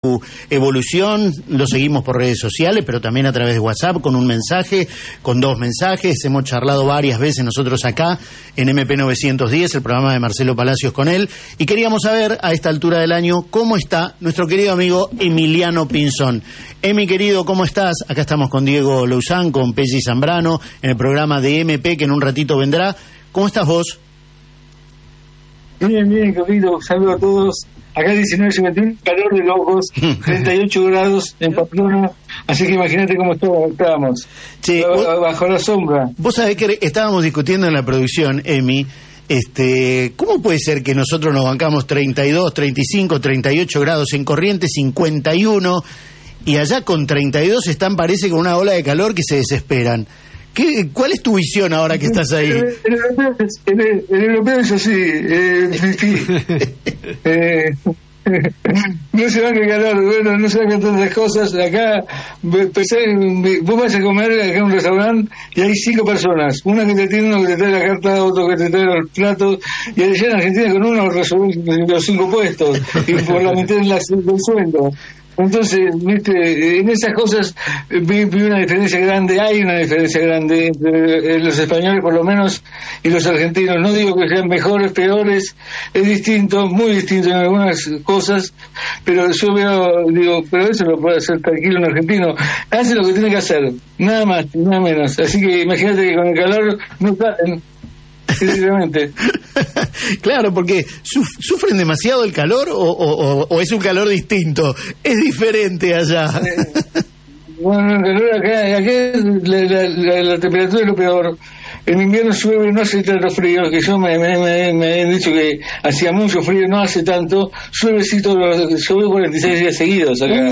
evolución, lo seguimos por redes sociales, pero también a través de WhatsApp, con un mensaje, con 2 mensajes. Hemos charlado varias veces nosotros acá en MP910, el programa de Marcelo Palacios con él, y queríamos saber a esta altura del año cómo está nuestro querido amigo Emiliano Pinzón. Emi, querido, ¿cómo estás? Acá estamos con Diego Lousán, con Pelli Zambrano, en el programa de MP, que en un ratito vendrá. ¿Cómo estás vos? Bien, querido, saludo a todos. Acá 19:21, calor de locos, 38 grados en Pamplona, así que imagínate cómo estábamos, sí, bajo la sombra. Vos sabés que estábamos discutiendo en la producción, Emi, ¿cómo puede ser que nosotros nos bancamos 32, 35, 38 grados en Corrientes, 51, y allá con 32 están, parece, con una ola de calor que se desesperan? ¿Cuál es tu visión ahora que estás ahí? El europeo es así, no se va a calor, bueno, no se van a tantas cosas. Acá, vos vas a comer acá en un restaurante y hay 5 personas, una que te tiene, uno que te trae la carta, otro que te trae los platos, y allá en Argentina con uno resuelven los 5 puestos, y por la mitad del sueldo. Entonces, ¿viste? En esas cosas vi una diferencia grande, hay una diferencia grande entre los españoles por lo menos y los argentinos. No digo que sean mejores, peores, es distinto, muy distinto en algunas cosas, pero yo digo, pero eso lo puede hacer tranquilo un argentino. Hace lo que tiene que hacer, nada más, nada menos. Así que imagínate que con el calor no salen. Sinceramente. Claro, porque ¿sufren demasiado el calor o es un calor distinto? Es diferente allá. Bueno, el calor acá la temperatura es lo peor. En invierno llueve, no hace tanto frío, que yo me han dicho que hacía mucho frío, no hace tanto. Llueve 46 días seguidos acá.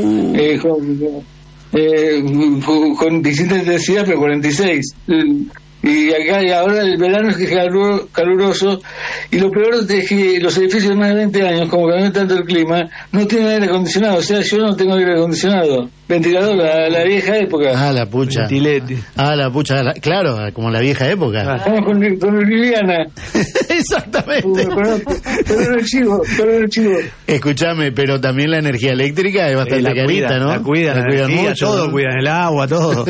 Con distinta intensidad, pero 46. Y acá y ahora el verano es que es caluroso, y lo peor es que los edificios de más de 20 años, como cambió tanto el clima, no tienen aire acondicionado. O sea, yo no tengo aire acondicionado, ventilador, la vieja época. La pucha. Ventilete. La pucha, claro, como la vieja época. Estamos con Liliana. Exactamente. Pero el chivo. Escuchame, pero también la energía eléctrica es bastante carita, ¿no? La cuidan mucho, todo, cuidan el agua, todo.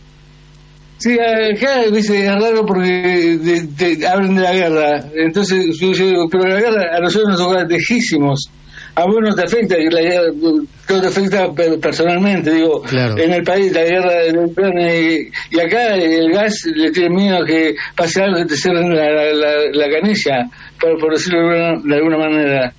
Sí, acá es raro porque hablan de la guerra. Entonces yo digo, pero la guerra a nosotros nos toca lejísimos. A vos no te afecta, la guerra no te afecta personalmente, digo, claro. En el país la guerra de Ucrania y acá el gas le tiene miedo a que pase algo, que te cierren la canilla, por decirlo de alguna manera.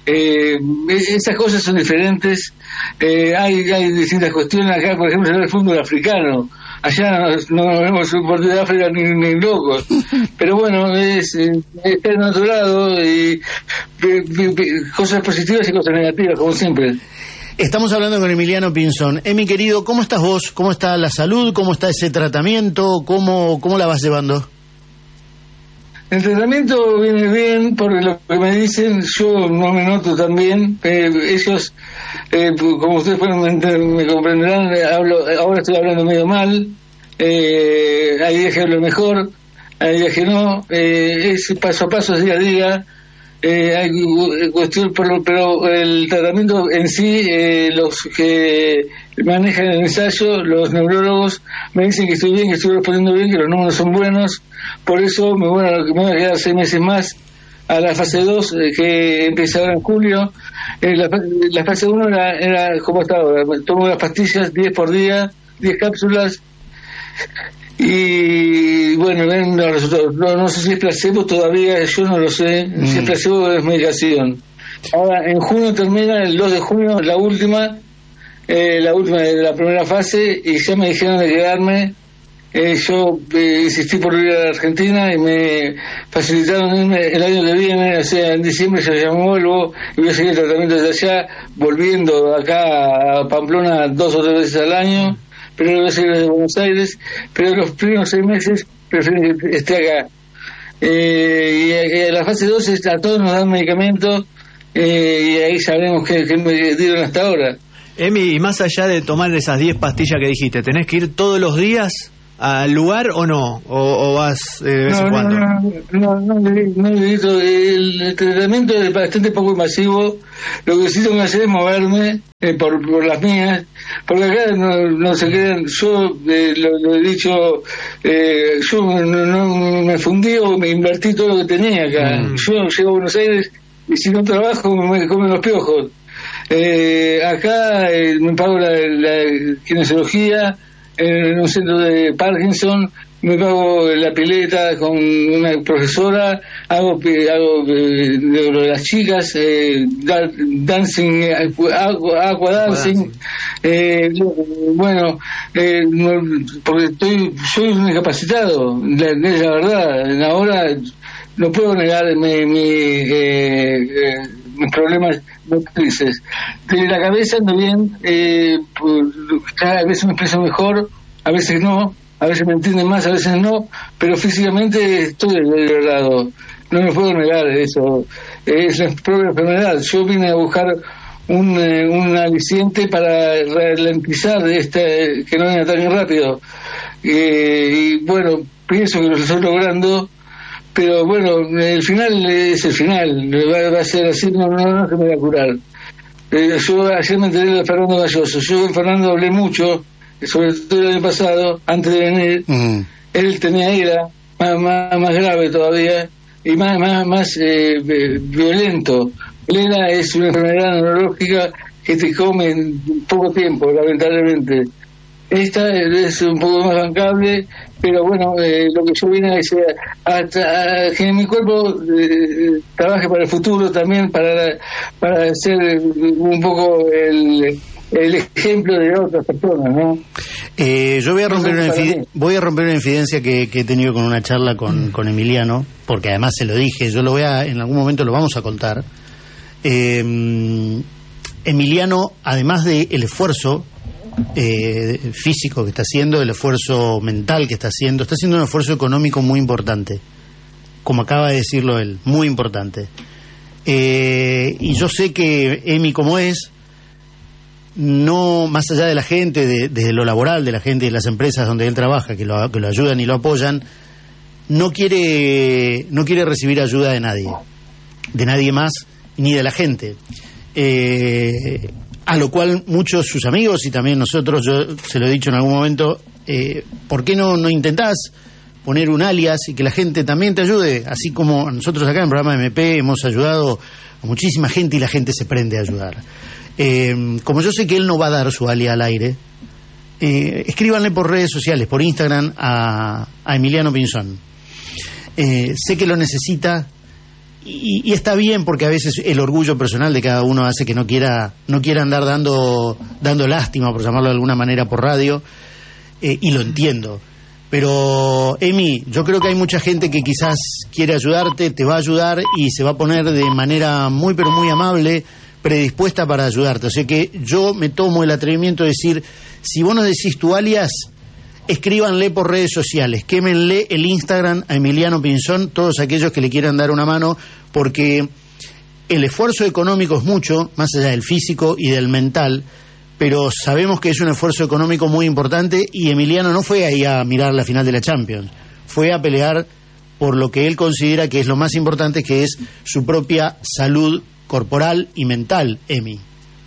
Esas cosas son diferentes. Hay distintas cuestiones. Acá, por ejemplo, se ve el fútbol africano. Allá no vemos un partido de África ni locos. Pero bueno, está en otro lado, y cosas positivas y cosas negativas, como siempre. Estamos hablando con Emiliano Pinzón. Mi querido, ¿cómo estás vos? ¿Cómo está la salud? ¿Cómo está ese tratamiento? ¿Cómo la vas llevando? El tratamiento viene bien, por lo que me dicen. Yo no me noto tan bien. Ellos, como ustedes me comprenderán, ahora estoy hablando medio mal. Hay días que hablo mejor, hay días que no. Es paso a paso, es día a día. Hay cuestión, pero el tratamiento en sí, los que manejan el ensayo, los neurólogos, me dicen que estoy bien, que estoy respondiendo bien, que los números son buenos. Por eso me voy a quedar 6 meses más a la fase 2, que empieza ahora en julio. La fase 1 era como hasta ahora. Tomo las pastillas 10 por día, 10 cápsulas. Y bueno, ven los resultados. No sé si es placebo todavía, yo no lo sé. Si es placebo es medicación. Ahora, en junio termina, el 2 de junio, la última de la primera fase, y ya me dijeron de quedarme. Yo insistí por ir a la Argentina y me facilitaron irme el año que viene, o sea, en diciembre ya me vuelvo y voy a seguir el tratamiento desde allá, volviendo acá a Pamplona 2 o 3 veces al año, pero voy a seguir desde Buenos Aires, pero los primeros 6 meses prefiero que esté acá. Y en la fase 2 a todos nos dan medicamentos, y ahí sabremos qué me dieron hasta ahora. Emi, y más allá de tomar esas 10 pastillas que dijiste, ¿tenés que ir todos los días al lugar o no? ¿O vas de vez en cuando? No necesito. El tratamiento es bastante poco invasivo. Lo que sí tengo que hacer es moverme por las mías, porque acá no se quedan. Yo lo he dicho, yo no me fundí o me invertí todo lo que tenía acá. Yo llego a Buenos Aires y si no trabajo me comen los piojos. Acá me pago la kinesiología en un centro de Parkinson, me pago la pileta con una profesora, hago de las chicas, dancing, aqua dancing, porque soy un discapacitado, es la verdad. Ahora no puedo negar mis problemas motrices. De la cabeza ando bien, a veces me expreso mejor, a veces no, a veces me entienden más, a veces no, pero físicamente estoy deteriorado. No me puedo negar eso. Es la propia enfermedad. Yo vine a buscar un aliciente para ralentizar que no venga tan rápido. Y bueno, pienso que lo estoy logrando. Pero bueno, el final es el final, va a ser así, no se me va a curar. Yo ayer me enteré de Fernando Galloso. Yo con Fernando hablé mucho, sobre todo el año pasado, antes de venir. Él tenía ira, más grave todavía, y más violento. El ira es una enfermedad neurológica que te come en poco tiempo, lamentablemente. Esta es un poco más bancable, pero bueno, lo que yo vine es a que mi cuerpo trabaje para el futuro también, para ser un poco el ejemplo de otras personas, ¿no? Yo voy a romper una infidencia que he tenido con una charla con Emiliano, porque además se lo dije, en algún momento lo vamos a contar. Emiliano, además del esfuerzo físico que está haciendo, el esfuerzo mental que está haciendo un esfuerzo económico muy importante, como acaba de decirlo él, muy importante. Y yo sé que Emi, como es, no, más allá de la gente, de lo laboral, de la gente de las empresas donde él trabaja, que lo ayudan y lo apoyan, no quiere recibir ayuda de nadie más, ni de la gente. A lo cual muchos sus amigos y también nosotros, yo se lo he dicho en algún momento, ¿por qué no intentás poner un alias y que la gente también te ayude? Así como nosotros acá en el programa de MP hemos ayudado a muchísima gente y la gente se prende a ayudar. Como yo sé que él no va a dar su alias al aire, escríbanle por redes sociales, por Instagram a Emiliano Pinzón. Sé que lo necesita. Y está bien, porque a veces el orgullo personal de cada uno hace que no quiera andar dando lástima, por llamarlo de alguna manera, por radio, y lo entiendo. Pero, Emi, yo creo que hay mucha gente que quizás quiere ayudarte, te va a ayudar y se va a poner de manera muy, pero muy amable, predispuesta para ayudarte. O sea que yo me tomo el atrevimiento de decir, si vos nos decís tu alias, escríbanle por redes sociales, quémenle el Instagram a Emiliano Pinzón, todos aquellos que le quieran dar una mano, porque el esfuerzo económico es mucho, más allá del físico y del mental, pero sabemos que es un esfuerzo económico muy importante y Emiliano no fue ahí a mirar la final de la Champions, fue a pelear por lo que él considera que es lo más importante, que es su propia salud corporal y mental, Emi.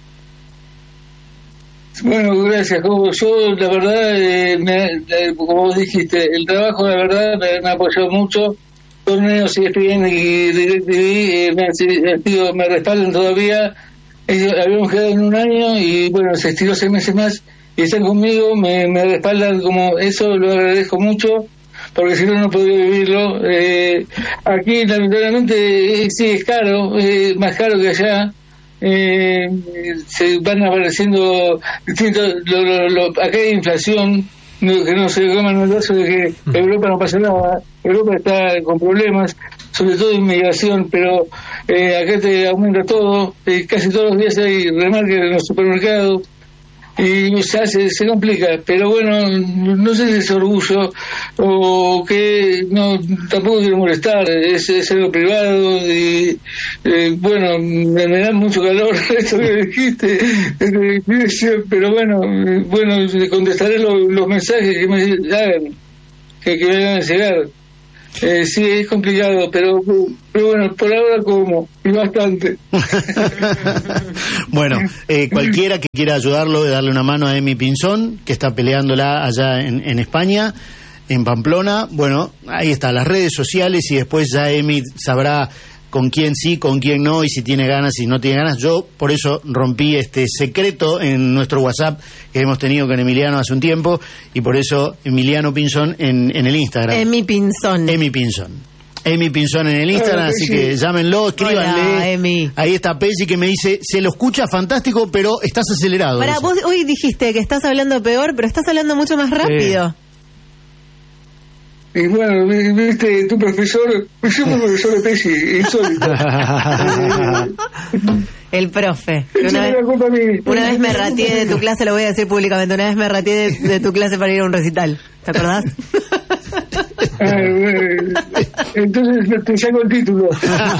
Bueno, gracias. Yo, la verdad, como vos dijiste, el trabajo, la verdad, me ha apoyado mucho. Torneos, ESPN y DirecTV me respaldan todavía. Ellos habíamos quedado en un año y, bueno, se estiró 6 meses más y están conmigo, me respaldan como eso, lo agradezco mucho, porque si no podría vivirlo. Aquí, lamentablemente, sí es caro, más caro que allá. Se van apareciendo distintos, acá hay inflación, que no se coman el caso de que Europa no pasa nada. Europa está con problemas, sobre todo inmigración, pero acá te aumenta todo, casi todos los días hay remarques en los supermercados y ya se complica, pero bueno, no sé si es orgullo o que no, tampoco quiero molestar, es algo privado y bueno, me da mucho calor esto que dijiste, pero bueno, contestaré los mensajes que me hagan. que vayan a llegar. Sí, es complicado, pero bueno, por ahora como, y bastante. Bueno, cualquiera que quiera ayudarlo, de darle una mano a Emi Pinzón, que está peleándola allá en España, en Pamplona. Bueno, ahí está, las redes sociales, y después ya Emi sabrá con quién sí, con quién no, y si tiene ganas, si no tiene ganas. Yo por eso rompí este secreto en nuestro WhatsApp que hemos tenido con Emiliano hace un tiempo, y por eso Emiliano Pinzón en el Instagram. Emi Pinzón. Emi Pinzón. Emi Pinzón en el Instagram, así que llámenlo, escríbanle. Hola, Emi. Ahí está Peggy, que me dice, se lo escucha fantástico, pero estás acelerado. Para, vos hoy dijiste que estás hablando peor, pero estás hablando mucho más rápido. Y bueno, viste, tu profesor, yo soy profesor de Pesci, insólito. El profe. Una vez me ratié de tu clase, lo voy a decir públicamente, una vez me ratié de tu clase para ir a un recital. ¿Te acordás? Entonces te saco el título.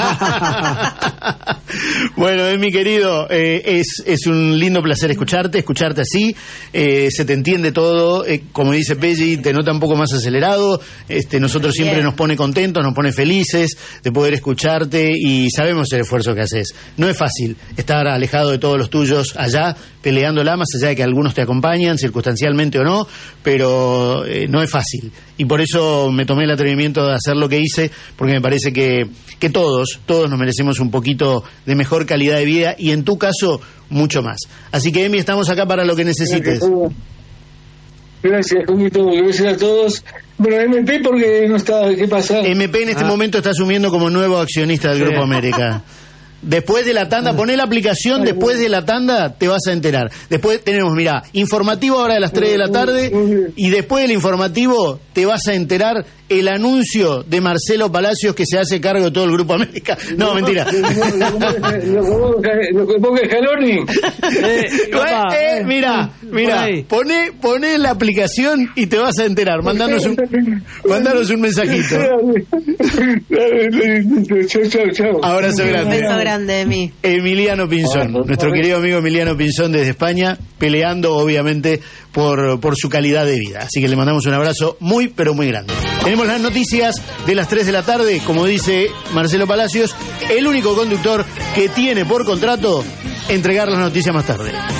Bueno, mi querido, es un lindo placer escucharte así, se te entiende todo, como dice Peggy, te nota un poco más acelerado, nosotros siempre nos pone contentos, nos pone felices de poder escucharte, y sabemos el esfuerzo que haces. No es fácil estar alejado de todos los tuyos allá, peleándola, más allá de que algunos te acompañan, circunstancialmente o no, pero no es fácil. Y por eso me tomé el atrevimiento de hacer lo que hice, porque me parece que todos nos merecemos un poquito de mejor calidad de vida, y en tu caso, mucho más. Así que, Emi, estamos acá para lo que necesites. Gracias, Juanito, gracias a todos. Bueno, MP, porque no está, ¿qué pasa? MP en este momento está asumiendo como nuevo accionista del Grupo América. Después de la tanda, poné la aplicación, después de la tanda te vas a enterar. Después tenemos, mirá, informativo ahora a las 3 de la tarde, y después del informativo te vas a enterar el anuncio de Marcelo Palacios, que se hace cargo de todo el Grupo América. No, mentira. Lo que ponga Scaloni. Mira, poné la aplicación y te vas a enterar. Mandanos un mensajito. Chao. Abrazo grande. Beso grande, Emi. Emiliano Pinzón, nuestro querido amigo Emiliano Pinzón desde España, peleando obviamente por su calidad de vida. Así que le mandamos un abrazo muy, pero muy grande. Tenemos las noticias de las 3 de la tarde, como dice Marcelo Palacios, el único conductor que tiene por contrato entregar las noticias más tarde.